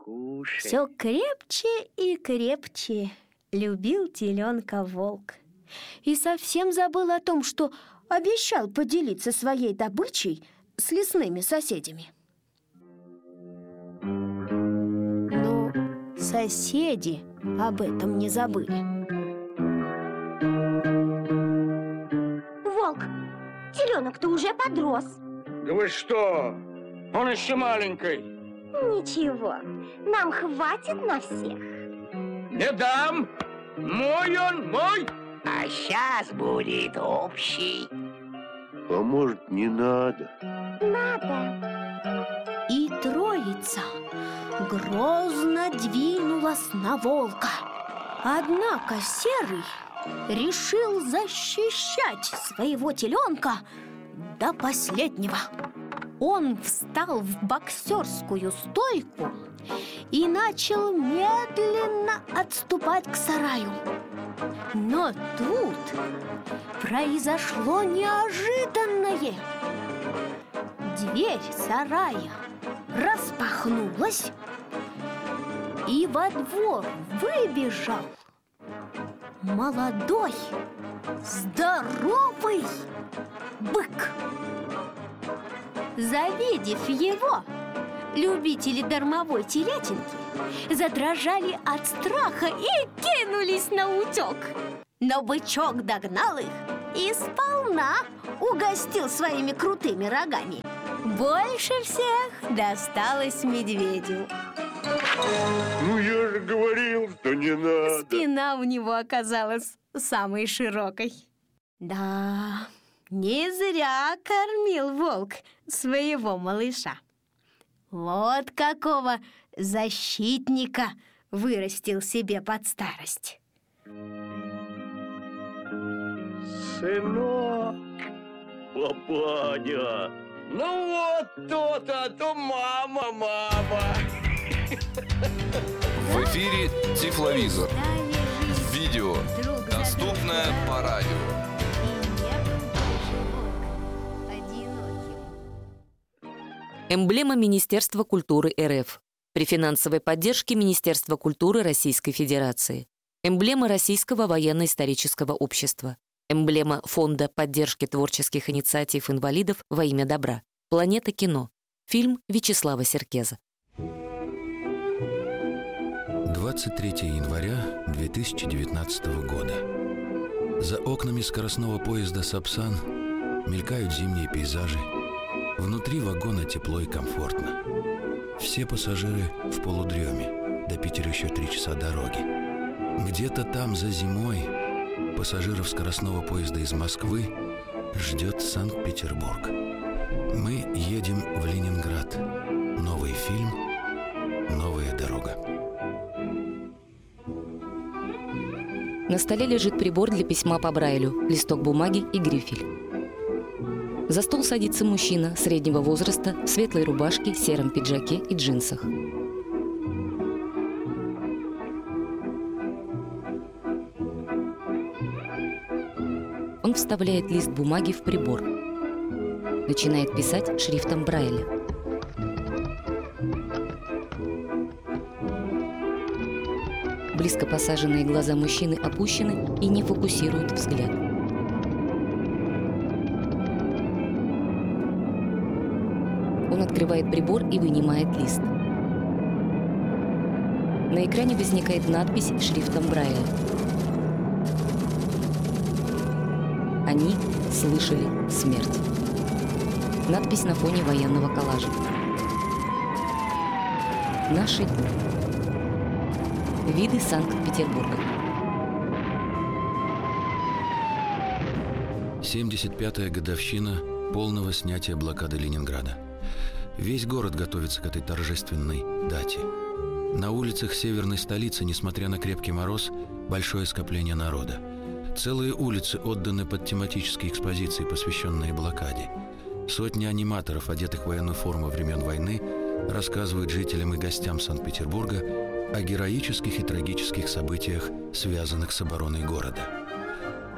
кушай. Все крепче и крепче любил теленка волк. И совсем забыл о том, что обещал поделиться своей добычей с лесными соседями. Но соседи об этом не забыли. Волк, теленок-то уже подрос. Да вы что? Он еще маленький. Ничего, нам хватит на всех. Не дам! Мой он, мой! А сейчас будет общий. А может, не надо? Надо. И троица грозно двинулась на волка. Однако Серый решил защищать своего теленка до последнего. Он встал в боксерскую стойку и начал медленно отступать к сараю. Но тут произошло неожиданное. Дверь сарая распахнулась, и во двор выбежал молодой, здоровый бык. Завидев его, любители дармовой телятинки задрожали от страха и кинулись на утек. Но бычок догнал их и сполна угостил своими крутыми рогами. Больше всех досталось медведю. Ну, я же говорил, что не надо. Спина у него оказалась самой широкой. Да, не зря кормил волк своего малыша. Вот какого защитника вырастил себе под старость. Сынок, Папаня! ну вот то-то, то мама. В эфире Тифловизор. Видео доступно по радио. Эмблема Министерства культуры РФ. При финансовой поддержке Министерства культуры Российской Федерации. Эмблема Российского военно-исторического общества. Эмблема Фонда поддержки творческих инициатив инвалидов во имя добра. Планета кино. Фильм Вячеслава Серкеза. 23 января 2019 года. За окнами скоростного поезда «Сапсан» мелькают зимние пейзажи. Внутри вагона тепло и комфортно. Все пассажиры в полудреме. До Питера еще 3 часа дороги. Где-то там, за зимой, пассажиров скоростного поезда из Москвы ждет Санкт-Петербург. Мы едем в Ленинград. Новый фильм, новая дорога. На столе лежит прибор для письма по Брайлю, листок бумаги и грифель. За стол садится мужчина среднего возраста в светлой рубашке, сером пиджаке и джинсах. Он вставляет лист бумаги в прибор. Начинает писать шрифтом Брайля. Близко посаженные глаза мужчины опущены и не фокусируют взгляд. Он открывает прибор и вынимает лист. На экране возникает надпись шрифтом Брайля. Они слышали смерть. Надпись на фоне военного коллажа. Наши дни. Виды Санкт-Петербурга. 75-я годовщина полного снятия блокады Ленинграда. Весь город готовится к этой торжественной дате. На улицах северной столицы, несмотря на крепкий мороз, большое скопление народа. Целые улицы отданы под тематические экспозиции, посвященные блокаде. Сотни аниматоров, одетых в военную форму времен войны, рассказывают жителям и гостям Санкт-Петербурга о героических и трагических событиях, связанных с обороной города.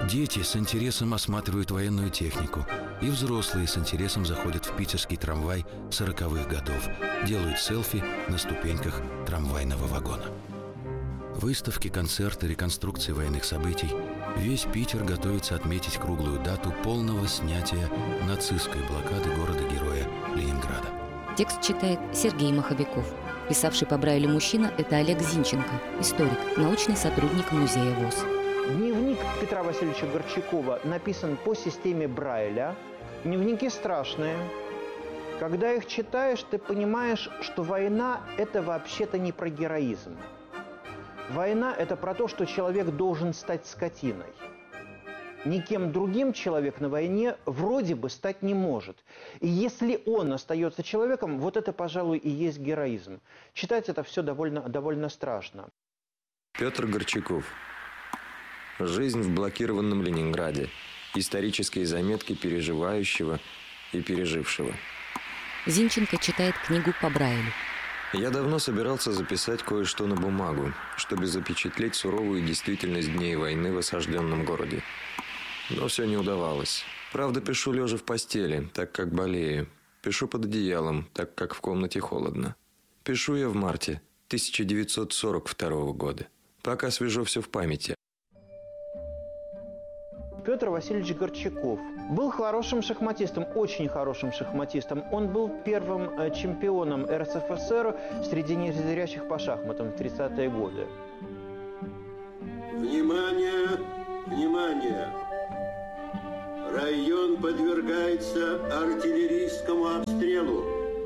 Дети с интересом осматривают военную технику, и взрослые с интересом заходят в питерский трамвай 40-х годов, делают селфи на ступеньках трамвайного вагона. Выставки, концерты, реконструкции военных событий. Весь Питер готовится отметить круглую дату полного снятия нацистской блокады города-героя Ленинграда. Текст читает Сергей Маховиков. Писавший по Брайлю мужчина – это Олег Зинченко, историк, научный сотрудник музея ВОС. Дневник Петра Васильевича Горчакова написан по системе Брайля. Дневники страшные. Когда их читаешь, ты понимаешь, что война – это вообще-то не про героизм. Война – это про то, что человек должен стать скотиной. Никем другим человек на войне вроде бы стать не может. И если он остается человеком, вот это, пожалуй, и есть героизм. Читать это все довольно страшно. Петр Горчаков. Жизнь в блокированном Ленинграде. Исторические заметки переживающего и пережившего. Зинченко читает книгу по Брайлю. Я давно собирался записать кое-что на бумагу, чтобы запечатлеть суровую действительность дней войны в осажденном городе. Но все не удавалось. Правда, пишу лежа в постели, так как болею. Пишу под одеялом, так как в комнате холодно. Пишу я в марте 1942 года. Пока свежо все в памяти. Петр Васильевич Горчаков был хорошим шахматистом, очень хорошим шахматистом. Он был первым чемпионом РСФСР среди незрячих по шахматам в 30-е годы. Внимание! Внимание! Район подвергается артиллерийскому обстрелу.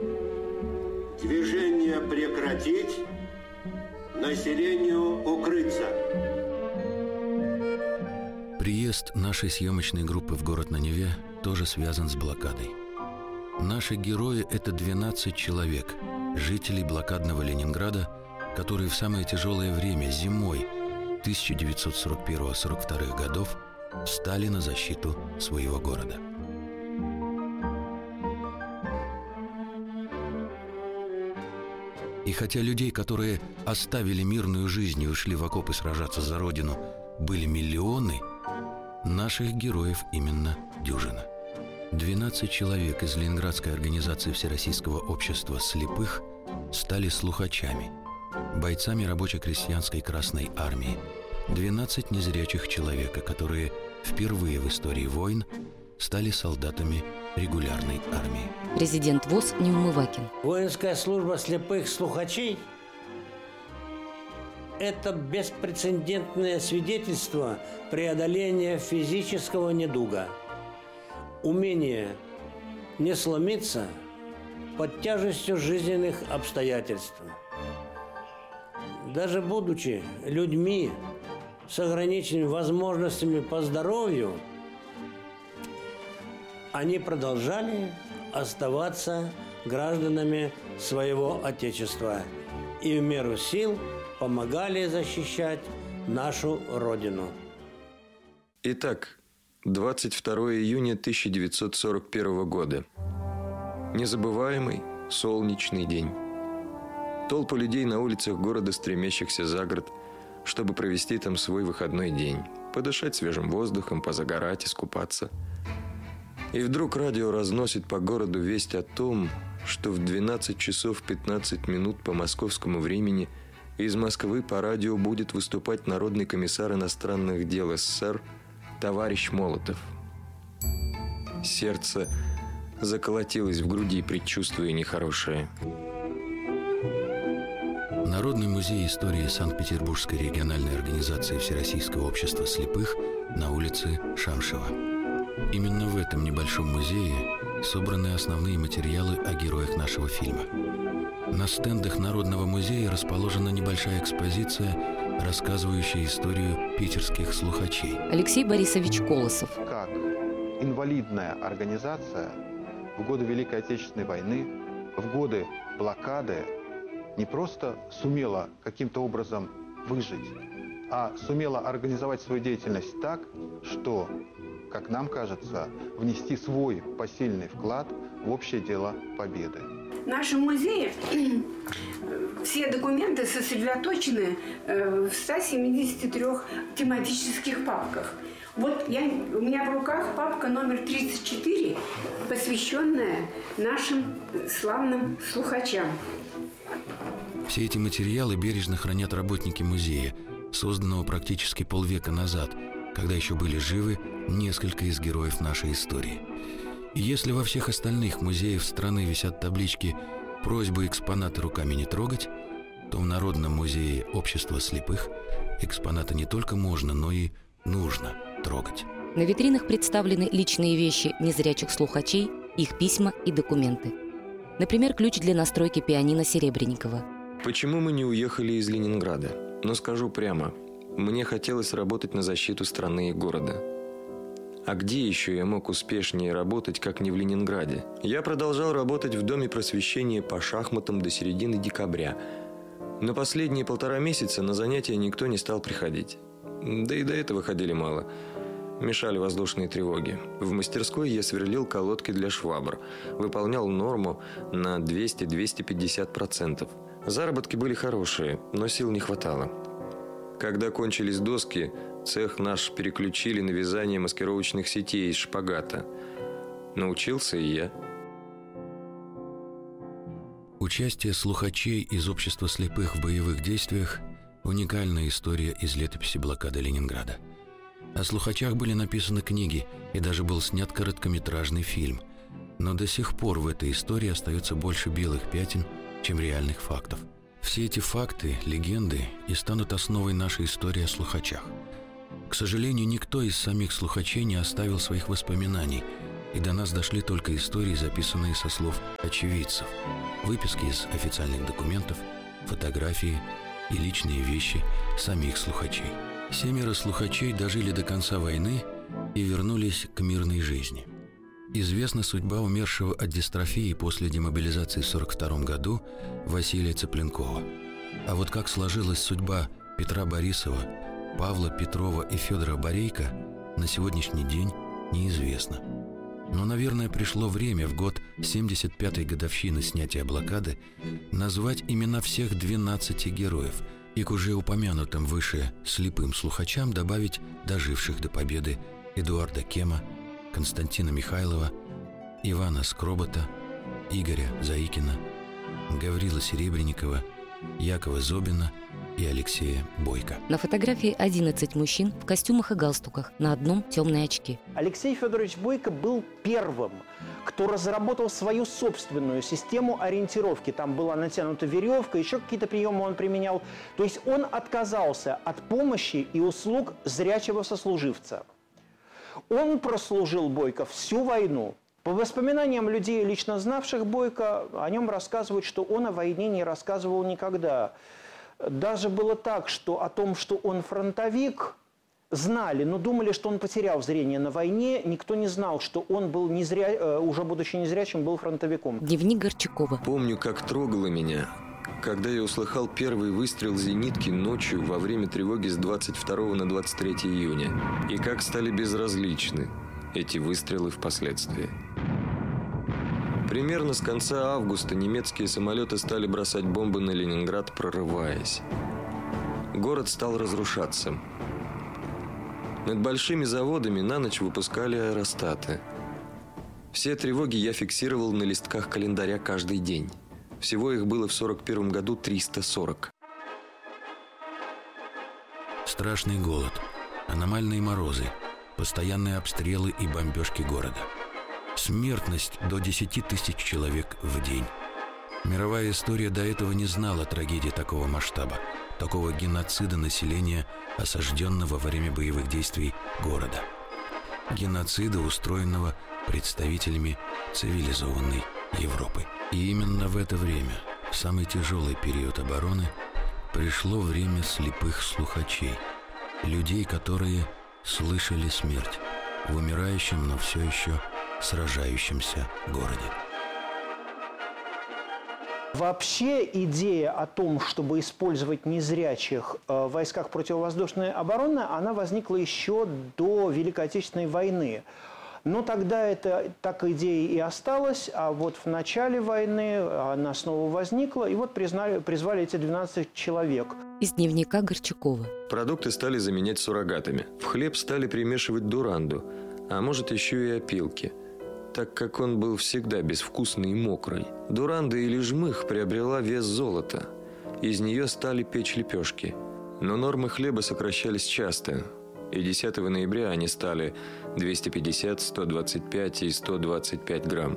Движение прекратить. Населению укрыться. Приезд нашей съемочной группы в город на Неве тоже связан с блокадой. Наши герои – это 12 человек, жителей блокадного Ленинграда, которые в самое тяжелое время, зимой 1941-1942 годов, встали на защиту своего города. И хотя людей, которые оставили мирную жизнь и ушли в окопы сражаться за родину, были миллионы, наших героев именно дюжина. 12 человек из Ленинградской организации Всероссийского общества слепых стали слухачами, бойцами рабоче-крестьянской Красной армии. 12 незрячих человека, которые впервые в истории войн стали солдатами регулярной армии. Президент ВОС Неумывакин. Воинская служба слепых слухачей – это беспрецедентное свидетельство преодоления физического недуга, умение не сломиться под тяжестью жизненных обстоятельств. Даже будучи людьми с ограниченными возможностями по здоровью, они продолжали оставаться гражданами своего Отечества и в меру сил помогали защищать нашу Родину. Итак, 22 июня 1941 года. Незабываемый солнечный день. Толпы людей на улицах города, стремящихся за город, чтобы провести там свой выходной день, подышать свежим воздухом, позагорать, искупаться. И вдруг радио разносит по городу весть о том, что в 12 часов 15 минут по московскому времени из Москвы по радио будет выступать Народный комиссар иностранных дел СССР товарищ Молотов. Сердце заколотилось в груди, предчувствуя нехорошее. Народный музей истории Санкт-Петербургской региональной организации Всероссийского общества слепых на улице Шамшева. Именно в этом небольшом музее собраны основные материалы о героях нашего фильма. На стендах Народного музея расположена небольшая экспозиция, рассказывающая историю питерских слухачей. Алексей Борисович Колосов. Как инвалидная организация в годы Великой Отечественной войны, в годы блокады не просто сумела каким-то образом выжить, а сумела организовать свою деятельность так, что, как нам кажется, внести свой посильный вклад в общее дело победы. В нашем музее все документы сосредоточены в 173 тематических папках. Вот у меня в руках папка номер 34, посвященная нашим славным слухачам. Все эти материалы бережно хранят работники музея, созданного практически полвека назад, когда еще были живы несколько из героев нашей истории. И если во всех остальных музеях страны висят таблички «Просьба экспонаты руками не трогать», то в Народном музее общества слепых экспонаты не только можно, но и нужно трогать. На витринах представлены личные вещи незрячих слухачей, их письма и документы. Например, ключ для настройки пианино Серебренникова. Почему мы не уехали из Ленинграда? Но скажу прямо, мне хотелось работать на защиту страны и города. А где еще я мог успешнее работать, как не в Ленинграде? Я продолжал работать в Доме просвещения по шахматам до середины декабря. Но последние 1,5 месяца на занятия никто не стал приходить. Да и до этого ходили мало. Мешали воздушные тревоги. В мастерской я сверлил колодки для швабр. Выполнял норму на 200-250%. Заработки были хорошие, но сил не хватало. Когда кончились доски, цех наш переключили на вязание маскировочных сетей из шпагата. Научился и я. Участие слухачей из общества слепых в боевых действиях – уникальная история из летописи блокады Ленинграда. О слухачах были написаны книги, и даже был снят короткометражный фильм. Но до сих пор в этой истории остается больше белых пятен, чем реальных фактов. Все эти факты, легенды и станут основой нашей истории о слухачах. К сожалению, никто из самих слухачей не оставил своих воспоминаний, и до нас дошли только истории, записанные со слов очевидцев, выписки из официальных документов, фотографии и личные вещи самих слухачей. 7 слухачей дожили до конца войны и вернулись к мирной жизни. Известна судьба умершего от дистрофии после демобилизации в 1942 году Василия Цыпленкова. А вот как сложилась судьба Петра Борисова, Павла Петрова и Федора Борейко, на сегодняшний день неизвестно. Но, наверное, пришло время в год 75-й годовщины снятия блокады назвать имена всех 12 героев и к уже упомянутым выше слепым слухачам добавить доживших до победы Эдуарда Кема, Константина Михайлова, Ивана Скробота, Игоря Заикина, Гаврила Серебренникова, Якова Зобина и Алексея Бойко. На фотографии 11 мужчин в костюмах и галстуках, на одном темные очки. Алексей Федорович Бойко был первым, кто разработал свою собственную систему ориентировки. Там была натянута веревка, еще какие-то приемы он применял. То есть он отказался от помощи и услуг зрячего сослуживца. Он прослужил Бойко всю войну. По воспоминаниям людей, лично знавших Бойко, о нем рассказывают, что он о войне не рассказывал никогда. Даже было так, что о том, что он фронтовик, знали, но думали, что он потерял зрение на войне. Никто не знал, что он был уже будучи незрячим, был фронтовиком. Дневник Горчакова. Помню, как трогало меня, когда я услыхал первый выстрел зенитки ночью во время тревоги с 22 на 23 июня. И как стали безразличны эти выстрелы впоследствии. Примерно с конца августа немецкие самолеты стали бросать бомбы на Ленинград, прорываясь. Город стал разрушаться. Над большими заводами на ночь выпускали аэростаты. Все тревоги я фиксировал на листках календаря каждый день. Всего их было в 1941 году 340. Страшный голод, аномальные морозы, постоянные обстрелы и бомбежки города. Смертность до 10 тысяч человек в день. Мировая история до этого не знала трагедии такого масштаба, такого геноцида населения, осажденного во время боевых действий города. Геноцида, устроенного представителями цивилизованной Европы. И именно в это время, в самый тяжелый период обороны, пришло время слепых слухачей, людей, которые слышали смерть в умирающем, но все еще сражающемся городе. Вообще идея о том, чтобы использовать незрячих в войсках противовоздушной обороны, она возникла еще до Великой Отечественной войны. Но тогда это так идея и осталась, а вот в начале войны она снова возникла, и вот призвали эти 12 человек. Из дневника Горчакова. Продукты стали заменять суррогатами. В хлеб стали примешивать дуранду, а может еще и опилки, так как он был всегда безвкусный и мокрый. Дуранда или жмых приобрела вес золота. Из нее стали печь лепешки. Но нормы хлеба сокращались часто, и 10 ноября они стали 250, 125 и 125 грамм.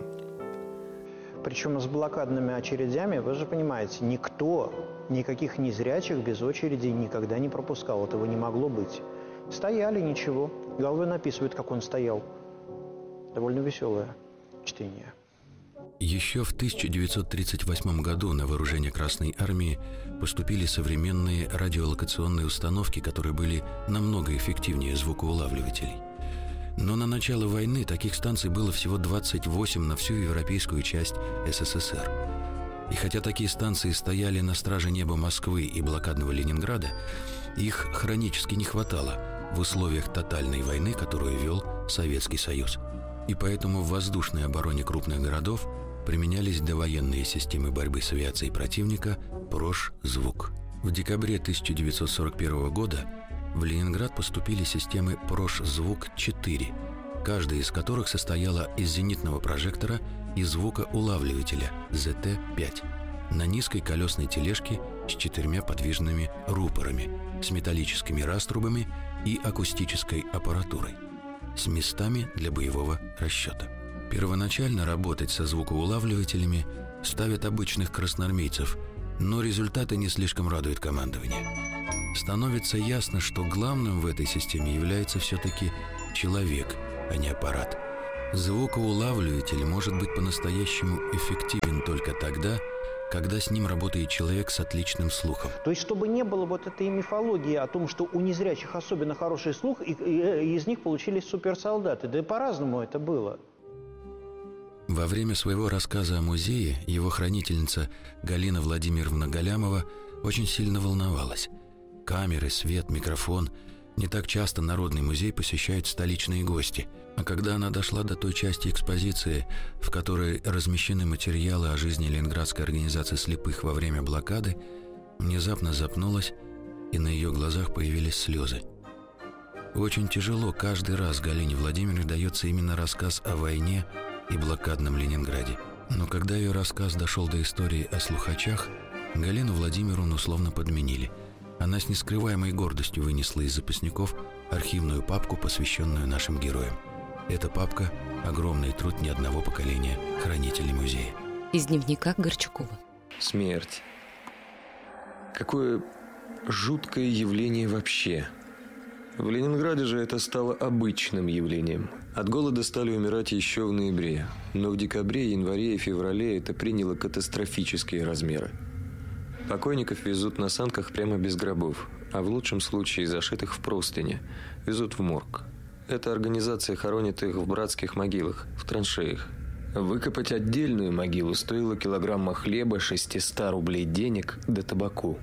Причем с блокадными очередями, вы же понимаете, никто, никаких незрячих без очереди никогда не пропускал. Этого не могло быть. Стояли, ничего. Головой написывают, как он стоял. Довольно веселое чтение. Еще в 1938 году на вооружение Красной Армии поступили современные радиолокационные установки, которые были намного эффективнее звукоулавливателей. Но на начало войны таких станций было всего 28 на всю европейскую часть СССР. И хотя такие станции стояли на страже неба Москвы и блокадного Ленинграда, их хронически не хватало в условиях тотальной войны, которую вел Советский Союз. И поэтому в воздушной обороне крупных городов применялись довоенные системы борьбы с авиацией противника «Прош-Звук». В декабре 1941 года в Ленинград поступили системы «Прош-Звук-4», каждая из которых состояла из зенитного прожектора и звукоулавливателя ЗТ-5 на низкой колесной тележке с 4 подвижными рупорами, с металлическими раструбами и акустической аппаратурой, с местами для боевого расчета. Первоначально работать со звукоулавливателями ставят обычных красноармейцев, но результаты не слишком радуют командование. Становится ясно, что главным в этой системе является все-таки человек, а не аппарат. Звукоулавливатель может быть по-настоящему эффективен только тогда, когда с ним работает человек с отличным слухом. То есть, чтобы не было вот этой мифологии о том, что у незрячих особенно хороший слух, и из них получились суперсолдаты. Да и по-разному это было. Во время своего рассказа о музее его хранительница Галина Владимировна Галямова очень сильно волновалась. Камеры, свет, микрофон. Не так часто Народный музей посещают столичные гости. А когда она дошла до той части экспозиции, в которой размещены материалы о жизни Ленинградской организации слепых во время блокады, внезапно запнулась, и на ее глазах появились слезы. Очень тяжело каждый раз Галине Владимировне дается именно рассказ о войне и блокадном Ленинграде. Но когда ее рассказ дошел до истории о слухачах, Галину Владимировну словно подменили. Она с нескрываемой гордостью вынесла из запасников архивную папку, посвященную нашим героям. Эта папка – огромный труд ни одного поколения хранителей музея. Из дневника Горчакова. Смерть. Какое жуткое явление вообще. В Ленинграде же это стало обычным явлением. От голода стали умирать еще в ноябре, но в декабре, январе и феврале это приняло катастрофические размеры. Покойников везут на санках прямо без гробов, а в лучшем случае зашитых в простыни, везут в морг. Эта организация хоронит их в братских могилах, в траншеях. Выкопать отдельную могилу стоило килограмма хлеба, 600 рублей денег да табаку.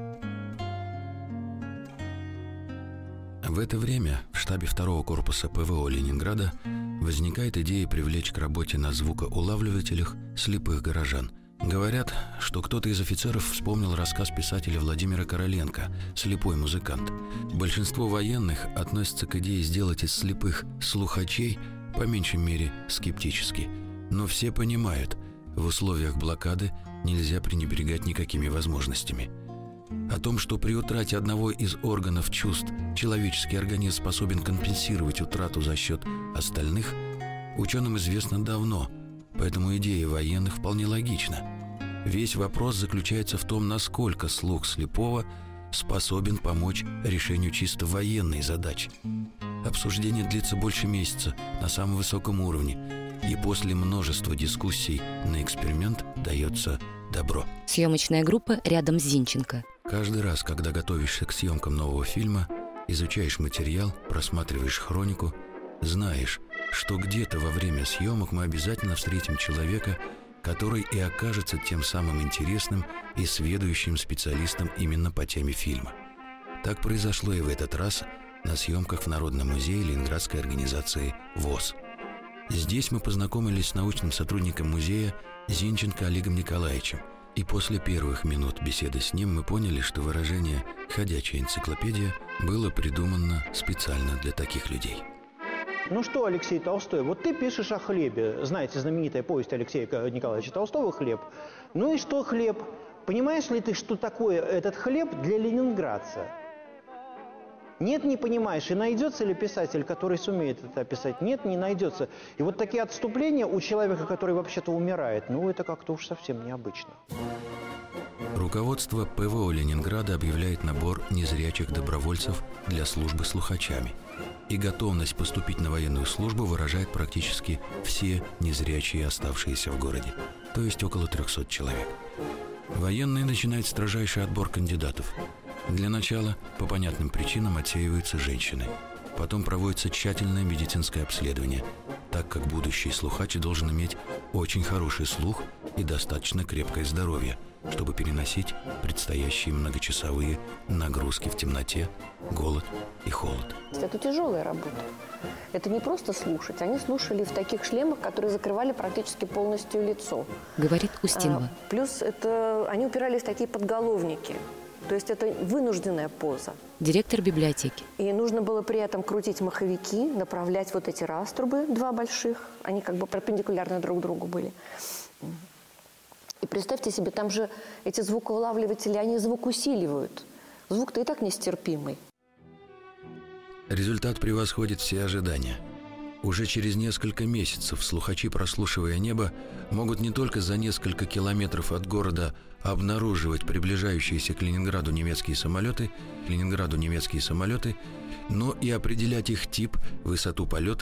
В это время в штабе 2-го корпуса ПВО Ленинграда возникает идея привлечь к работе на звукоулавливателях слепых горожан. Говорят, что кто-то из офицеров вспомнил рассказ писателя Владимира Короленко «Слепой музыкант». Большинство военных относятся к идее сделать из слепых слухачей, по меньшей мере, скептически. Но все понимают, в условиях блокады нельзя пренебрегать никакими возможностями. О том, что при утрате одного из органов чувств человеческий организм способен компенсировать утрату за счет остальных, ученым известно давно, поэтому идея военных вполне логична. Весь вопрос заключается в том, насколько слух слепого способен помочь решению чисто военной задачи. Обсуждение длится больше месяца на самом высоком уровне, и после множества дискуссий на эксперимент дается добро. Съемочная группа рядом с Зинченко. Каждый раз, когда готовишься к съемкам нового фильма, изучаешь материал, просматриваешь хронику, знаешь, что где-то во время съемок мы обязательно встретим человека, который и окажется тем самым интересным и сведущим специалистом именно по теме фильма. Так произошло и в этот раз на съемках в Народном музее Ленинградской организации ВОС. Здесь мы познакомились с научным сотрудником музея Зинченко Олегом Николаевичем, И после первых минут беседы с ним мы поняли, что выражение «ходячая энциклопедия» было придумано специально для таких людей. Ну что, Алексей Толстой, вот ты пишешь о хлебе. Знаете, знаменитая повесть Алексея Николаевича Толстого «Хлеб». Ну и что хлеб? Понимаешь ли ты, что такое этот хлеб для ленинградца? Нет, не понимаешь. И найдется ли писатель, который сумеет это описать? Нет, не найдется. И вот такие отступления у человека, который вообще-то умирает, ну это как-то уж совсем необычно. Руководство ПВО Ленинграда объявляет набор незрячих добровольцев для службы слухачами. И готовность поступить на военную службу выражает практически все незрячие, оставшиеся в городе, то есть около 300 человек. Военные начинают строжайший отбор кандидатов. Для начала, по понятным причинам, отсеиваются женщины. Потом проводится тщательное медицинское обследование, так как будущий слухач должен иметь очень хороший слух и достаточно крепкое здоровье, чтобы переносить предстоящие многочасовые нагрузки в темноте, голод и холод. Это тяжелая работа. Это не просто слушать. Они слушали в таких шлемах, которые закрывали практически полностью лицо. Говорит Устинова. Плюс они упирались в такие подголовники. То есть это вынужденная поза. Директор библиотеки. И нужно было при этом крутить маховики, направлять вот эти раструбы, два больших. Они как бы перпендикулярны друг другу были. И представьте себе, там же эти звукоулавливатели, они звук усиливают. Звук-то и так нестерпимый. Результат превосходит все ожидания. Уже через несколько месяцев слухачи, прослушивая небо, могут не только за несколько километров от города обнаруживать приближающиеся к Ленинграду немецкие самолеты, но и определять их тип, высоту полета